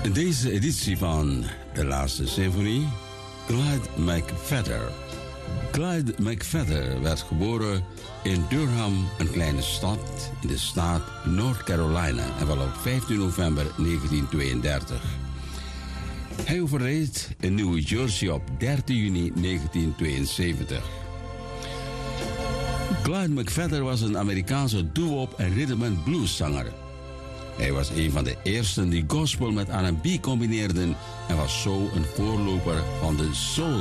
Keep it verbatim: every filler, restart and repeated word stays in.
In deze editie van De Laatste Symfonie, Clyde McPhatter. Clyde McPhatter werd geboren in Durham, een kleine stad in de staat North Carolina, en wel op vijftien november negentien tweeëndertig. Hij overleed in New Jersey op dertien juni negentien tweeënzeventig. Clyde McPhatter was een Amerikaanse doo-wop en rhythm and blues zanger. Hij was een van de eersten die gospel met R en B combineerden en was zo een voorloper van de soul